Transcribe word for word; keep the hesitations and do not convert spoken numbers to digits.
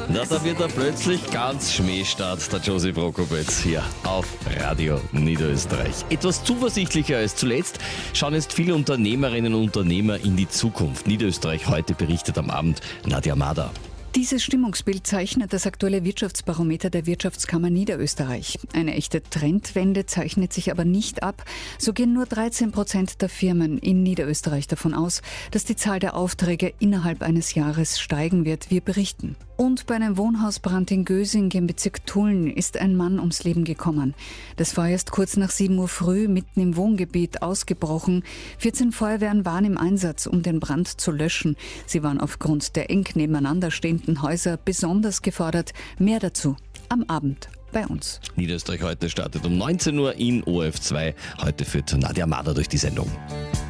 Na, da wird er plötzlich ganz Schmähstart, der Josie Prokopetz hier auf Radio Niederösterreich. Etwas zuversichtlicher als zuletzt schauen jetzt viele Unternehmerinnen und Unternehmer in die Zukunft. Niederösterreich heute berichtet am Abend Nadja Mader. Dieses Stimmungsbild zeichnet das aktuelle Wirtschaftsbarometer der Wirtschaftskammer Niederösterreich. Eine echte Trendwende zeichnet sich aber nicht ab. So gehen nur dreizehn Prozent der Firmen in Niederösterreich davon aus, dass die Zahl der Aufträge innerhalb eines Jahres steigen wird. Wir berichten. Und bei einem Wohnhausbrand in Gösing im Bezirk Tulln ist ein Mann ums Leben gekommen. Das Feuer ist kurz nach sieben Uhr früh mitten im Wohngebiet ausgebrochen. vierzehn Feuerwehren waren im Einsatz, um den Brand zu löschen. Sie waren aufgrund der eng nebeneinander stehenden Häuser besonders gefordert. Mehr dazu am Abend bei uns. Niederösterreich heute startet um neunzehn Uhr in O R F zwei. Heute führt Nadja Mader durch die Sendung.